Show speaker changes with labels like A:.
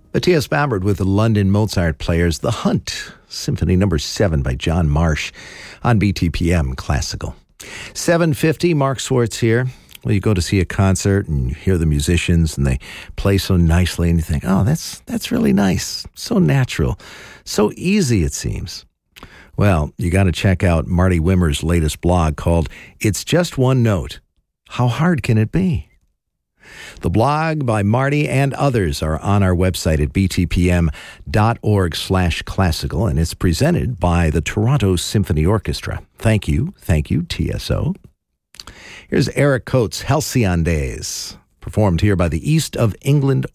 A: Matthias Bamberg with the London Mozart Players, The Hunt, Symphony No. 7 by John Marsh on BTPM Classical. 7:50, Mark Swartz here. Well, you go to see a concert and you hear the musicians and they play so nicely and you think, oh, that's really nice. So natural. So easy, it seems. Well, you got to check out Marty Wimmer's latest blog called It's Just One Note. How hard can it be? The blog by Marty and others are on our website at btpm.org/classical, and it's presented by the Toronto Symphony Orchestra. Thank you, TSO. Here's Eric Coates' Halcyon Days, performed here by the East of England